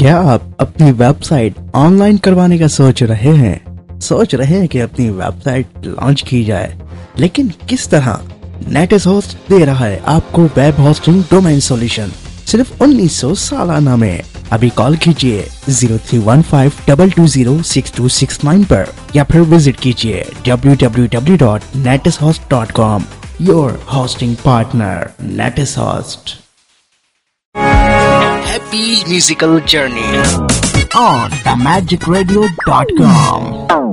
क्या आप अपनी वेबसाइट ऑनलाइन करवाने का सोच रहे हैं कि अपनी वेबसाइट लॉन्च की जाए, लेकिन किस तरह? नेटिस होस्ट दे रहा है आपको वेब होस्टिंग डोमेन सॉल्यूशन सिर्फ 1900 सालाना में। अभी कॉल कीजिए 0315220629 पर या फिर विजिट कीजिए www.netishost.com। Your hosting partner नेटिस host. Happy musical journey on themagicradio.com।